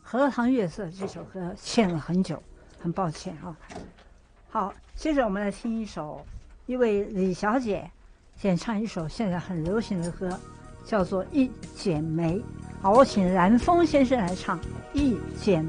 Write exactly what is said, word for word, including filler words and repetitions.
荷塘月色》这首歌欠了很久，很抱歉啊。好，接着我们来听一首一位李小姐演唱一首现在很流行的歌，叫做《一剪梅》。好，我请蓝峰先生来唱《一剪梅》。